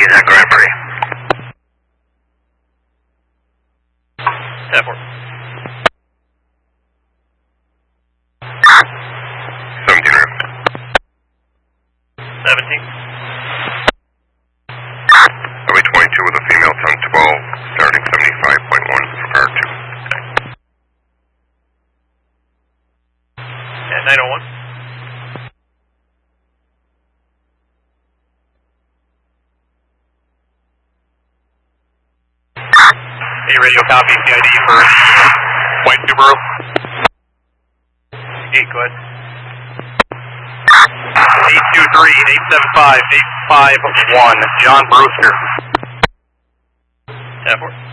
is at Grand Prix. Airport. 17 route. 17. Runway 22 with a female 1012, starting 75.1 for power 2. At 901. Hey, radio copy, CID for white Subaru. 8, go ahead. 823-875-851, John Brewster. Airport.